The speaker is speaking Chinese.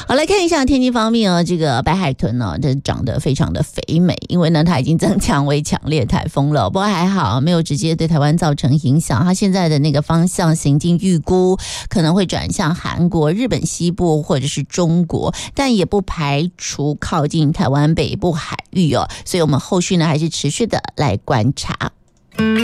好，来看一下天气方面哦，这个白海豚呢，这长得非常的肥美，因为呢它已经增强为强烈台风了，不过还好没有直接对台湾造成影响。它现在的那个方向行进预估可能会转向韩国、日本西部或者是中国，但也不排除靠近台湾北部海域哦，所以我们后续呢还是持续的来观察。